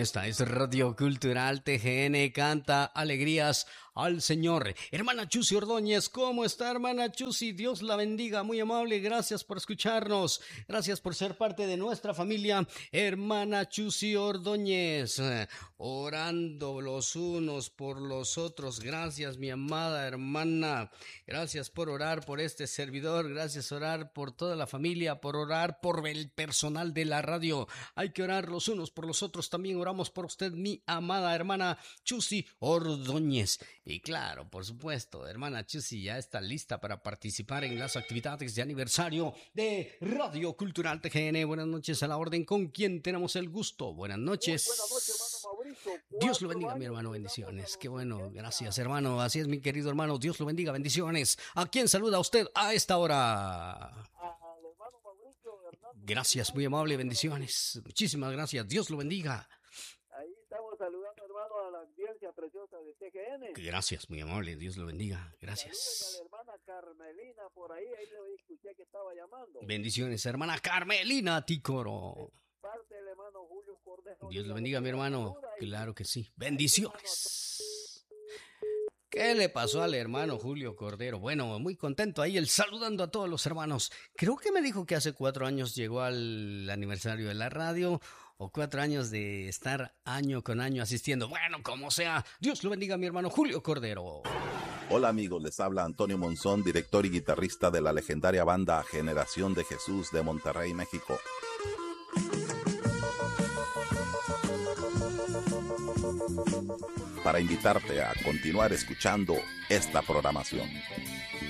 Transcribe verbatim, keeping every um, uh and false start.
Esta es Radio Cultural T G N, canta alegrías al Señor. Hermana Chusi Ordóñez, ¿cómo está, hermana Chusi? Dios la bendiga, muy amable, gracias por escucharnos, gracias por ser parte de nuestra familia. Hermana Chusi Ordóñez, orando los unos por los otros, gracias mi amada hermana, gracias por orar por este servidor, gracias por orar por toda la familia, por orar por el personal de la radio. Hay que orar los unos por los otros, también oramos por usted, mi amada hermana Chusi Ordóñez. Y claro, por supuesto, hermana Chusi ya está lista para participar en las actividades de aniversario de Radio Cultural T G N. Buenas noches, a la orden. ¿Con quién tenemos el gusto? Buenas noches. Buenas noches, hermano Mauricio. Dios lo bendiga, mi hermano, bendiciones. Qué bueno, gracias, hermano. Así es, mi querido hermano. Dios lo bendiga, bendiciones. ¿A quién saluda usted a esta hora? Gracias, muy amable, bendiciones. Muchísimas gracias. Dios lo bendiga. Ahí estamos saludando, hermano, a la audiencia preciosa de T G N. Gracias, muy amable. Dios lo bendiga. Gracias. Saluden a la hermana Carmelina por ahí, ahí le escuché que estaba llamando. Bendiciones, hermana Carmelina Ticoro. Parte del hermano Julio Cordero. Dios lo bendiga, mi hermano. Claro que sí. Bendiciones. ¿Qué le pasó al hermano Julio Cordero? Bueno, muy contento ahí, el saludando a todos los hermanos. Creo que me dijo que hace cuatro años llegó al aniversario de la radio, o cuatro años de estar año con año asistiendo. Bueno, como sea, Dios lo bendiga, mi hermano Julio Cordero. Hola amigos, les habla Antonio Monzón, director y guitarrista de la legendaria banda Generación de Jesús de Monterrey, México. Para invitarte a continuar escuchando esta programación.